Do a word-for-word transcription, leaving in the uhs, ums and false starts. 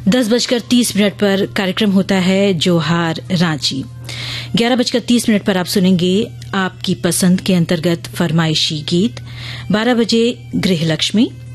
दस बजकर तीस मिनट पर कार्यक्रम होता है जोहार रांची। ग्यारह बजकर तीस मिनट पर आप सुनेंगे आपकी पसंद के अंतर्गत फरमाइशी गीत। बारह बजे गृहलक्ष्मी,